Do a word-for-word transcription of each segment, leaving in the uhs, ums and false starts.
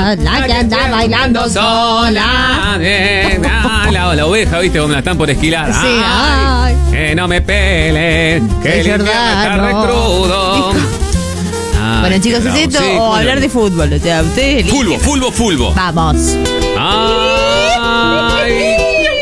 sola, la que anda bailando sola. La, la oveja, viste, cuando la están por esquilar. Sí, ay, que no me peleen, que el invierno está re crudo. Ay, bueno, chicos, ¿es esto sí, o bueno, hablar de fútbol? O sea, ustedes fulbo, fulbo, fulbo. Vamos. Ay.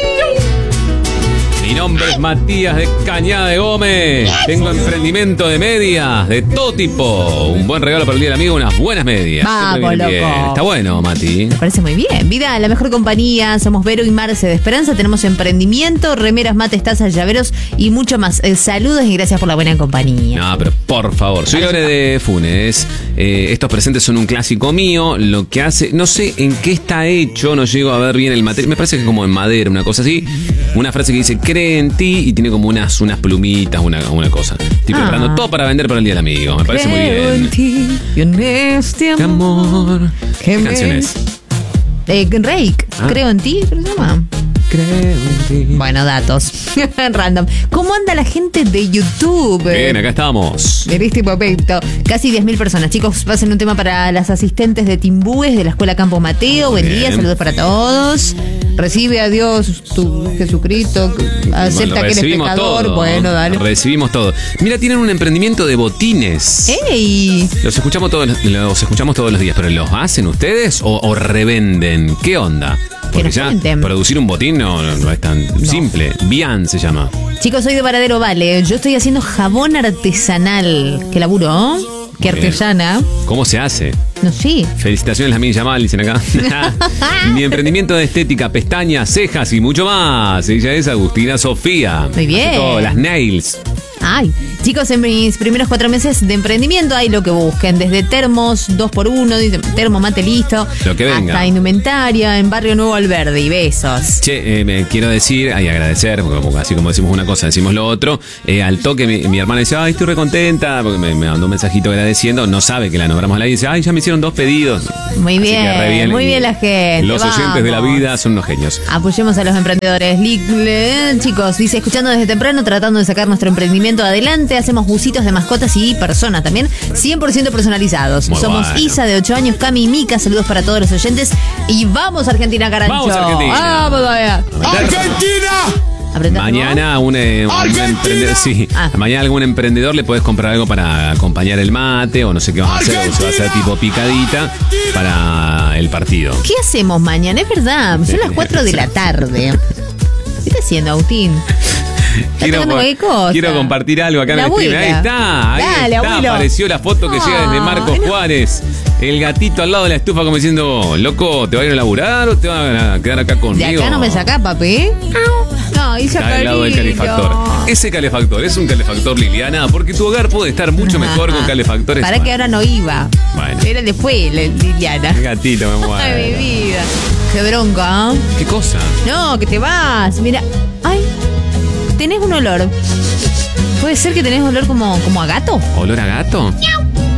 Mi nombre es Matías de Cañada de Gómez. Tengo emprendimiento de medias de todo tipo. Un buen regalo para el Día del Amigo, unas buenas medias. Vamos, loco. Bien. Está bueno, Mati. Me parece muy bien. Vida, la mejor compañía. Somos Vero y Marce de Esperanza. Tenemos emprendimiento, remeras, mates, tazas, llaveros y mucho más. Eh, saludos y gracias por la buena compañía. No, pero por favor. Soy Lore de Funes. Eh, estos presentes son un clásico mío. Lo que hace, no sé en qué está hecho, no llego a ver bien el material. Me parece que es como en madera, una cosa así. Una frase que dice, cree en ti, y tiene como unas, unas plumitas, una, una cosa. Estoy ah. preparando todo para vender para el Día del Amigo. Me parece creo muy bien. En ti, y en este amor. amor. ¿Qué me... canción es? Eh, Rake, ah. creo en ti, ¿cómo se llama? Creo en ti. Bueno, datos. Random. ¿Cómo anda la gente de YouTube? Bien, acá estamos. En este momento. Casi diez mil personas. Chicos, pasen un tema para las asistentes de Timbúes de la Escuela Campo Mateo. Buen día, saludos para todos. Recibe a Dios, tu Jesucristo. Acepta bueno, que eres pecador. Todo. Bueno, dale. Recibimos todo. Mira, tienen un emprendimiento de botines. ¡Ey! Los escuchamos todos, los escuchamos todos los días, pero ¿los hacen ustedes o, o revenden? ¿Qué onda? Porque ya cuenten. Producir un botín no, no, no es tan no. simple. Bian se llama. Chicos, soy de Varadero Vale. Yo estoy haciendo jabón artesanal. ¿Qué laburo? ¿Qué artesana? ¿Cómo se hace? No sé. Felicitaciones, Lamín Yamal, dicen acá. Mi emprendimiento de estética, pestañas, cejas y mucho más. Ella es Agustina Sofía. Muy bien. Todo, las nails. Ay, chicos, en mis primeros cuatro meses de emprendimiento hay lo que busquen, desde termos, dos por uno, termo mate listo, lo que venga. Hasta indumentaria en Barrio Nuevo Alberdi. Besos. Che, eh, me quiero decir y agradecer, porque así como decimos una cosa, decimos lo otro. Eh, al toque mi, mi hermana dice, ay, estoy recontenta, porque me, me mandó un mensajito agradeciendo, no sabe que la nombramos al aire y dice, ay, ya me hicieron dos pedidos. Muy bien, bien, muy bien la gente. Los Vamos. oyentes de la vida son unos genios. Apoyemos a los emprendedores. Chicos, dice, escuchando desde temprano, tratando de sacar nuestro emprendimiento adelante, hacemos busitos de mascotas y personas también, cien por ciento personalizados. Muy Somos bueno. Isa de ocho años, Cami y Mica, saludos para todos los oyentes y vamos Argentina, Carancho. Vamos Argentina. Vamos allá. Argentina. Mañana un, eh, un emprendedor, sí. ah. Mañana algún emprendedor le podés comprar algo para acompañar el mate o no sé qué vas a hacer, o se va a hacer tipo picadita para el partido. ¿Qué hacemos mañana? Es verdad, son las cuatro de la tarde. ¿Qué está haciendo, Agustín? Quiero, quiero compartir algo acá en el stream. Ahí está, ahí Dale, está. Abuelo. Apareció la foto que oh, llega desde Marcos no. Juárez. El gatito al lado de la estufa como diciendo, loco, ¿te van a ir a laburar o te van a quedar acá conmigo? De acá no me sacás, papi. No, hice Está al lado del calefactor. Ese calefactor es un calefactor, Liliana, porque tu hogar puede estar mucho mejor con calefactores. Para que ahora no iba. Bueno. Era después, Liliana. El gatito me muere. Ay, mi vida. Qué bronca. ¿Qué cosa? No, que te vas. Mira. Ay, tenés un olor. ¿Puede ser que tenés olor como, como a gato? ¿Olor a gato? Miau.